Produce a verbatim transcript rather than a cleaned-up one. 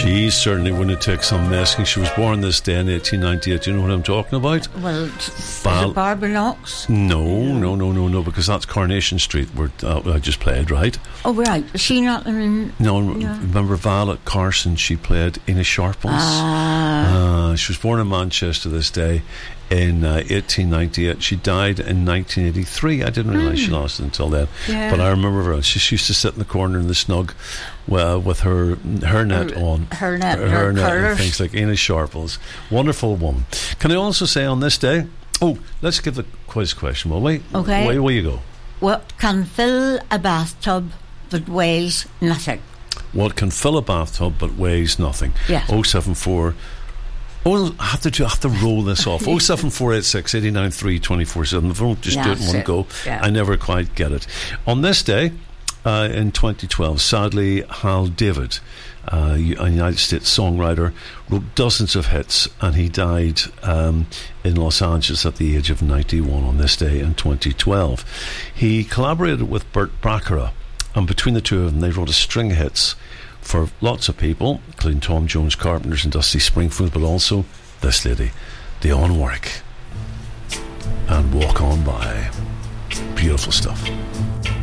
She certainly wouldn't take some masking. She was born this day in eighteen ninety-eight. Do you know what I'm talking about? Well, Val- is it Barbara Knox? No, no, no, no, no, because that's Coronation Street where uh, I just played, right? Oh, right. Was she not in... No, No. remember Violet Carson? She played Ina Sharples. Ah. Uh, she was born in Manchester this day in uh, eighteen ninety-eight. She died in nineteen eighty-three. I didn't realise she lasted until then. Yeah. But I remember her. She, she used to sit in the corner in the snug well, with her her net Her- on. her net, her, her net and colours. things like Ina Sharples. Wonderful woman. Can I also say on this day... Oh, let's give the quiz question, will we? Okay. Where will you go? What can fill a bathtub but weighs nothing? What can fill a bathtub but weighs nothing? Yes. oh seven four Oh, I have to do, I have to roll this off. oh seven four eight six, eight nine three, two four seven. Don't just do it in That's one it. go. Yeah. I never quite get it. On this day, uh, in twenty twelve, sadly, Hal David, uh, a United States songwriter, wrote dozens of hits, and he died um, in Los Angeles at the age of ninety-one on this day in twenty twelve. He collaborated with Burt Bacharach, and between the two of them, they wrote a string of hits for lots of people, including Tom Jones, Carpenters and Dusty Springfield, but also this lady, Dionne Warwick, and Walk On By. Beautiful stuff.